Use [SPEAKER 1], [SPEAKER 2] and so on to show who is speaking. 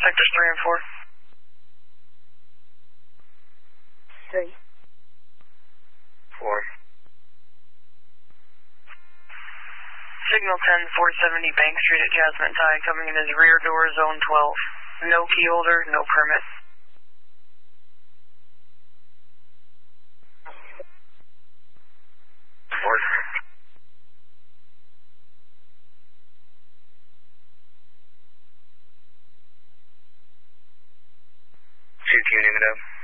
[SPEAKER 1] sectors 3 and 4.
[SPEAKER 2] 3.
[SPEAKER 1] 4. Signal 10, 470 Bank Street at Jasmine Tide, coming in as rear door, zone 12. No key holder, no permit. Four. 2Q, Newman.